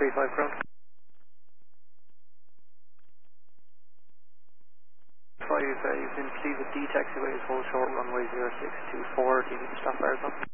35 ground. 5, you've been pleased with D taxiways, hold short runway 0624, do you need to stop fires on?